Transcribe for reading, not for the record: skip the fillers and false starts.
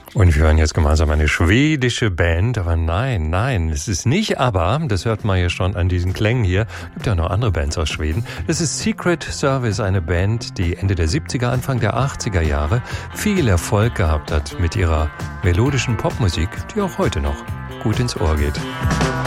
Und wir hören jetzt gemeinsam eine schwedische Band, aber nein, es ist nicht ABBA, das hört man ja schon an diesen Klängen hier. Es gibt ja noch andere Bands aus Schweden. Das ist Secret Service, eine Band, die Ende der 70er, Anfang der 80er Jahre viel Erfolg gehabt hat mit ihrer melodischen Popmusik, die auch heute noch gut ins Ohr geht.